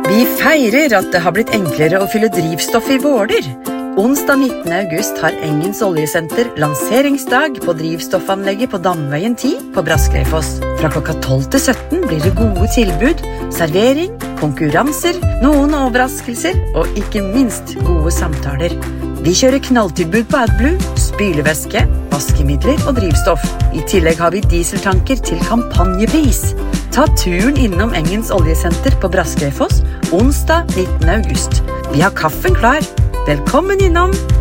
Vi feirer at det har blitt enklere å fylle drivstoff I Våler. Onsdag 19. august har Engens Oljesenter lanseringsdag på drivstoffanlegget på Damveien 10 på Braskreifoss. Fra klokka 12 til 17 blir det gode tilbud, servering, konkurranser, noen overraskelser og ikke minst gode samtaler. Vi kjører knalltilbud på AdBlue, spylevæske, vaskemidler og drivstoff. I tillegg har vi dieseltanker til kampanjepris. Ta turen innom Engens Oljesenter på Braskreifoss onsdag 19. august. Vi har kaffen klar. Velkommen innom!